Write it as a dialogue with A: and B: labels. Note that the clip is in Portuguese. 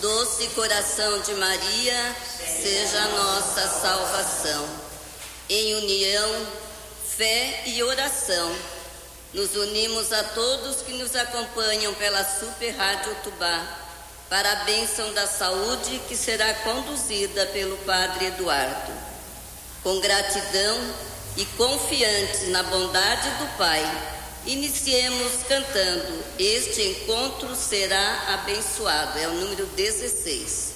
A: Doce coração de Maria, seja a nossa salvação. Em união, fé e oração, nos unimos a todos que nos acompanham pela Super Rádio Tubá, para a bênção da saúde que será conduzida pelo Padre Eduardo. Com gratidão e confiantes na bondade do Pai, iniciemos cantando Este Encontro Será Abençoado. É o número 16.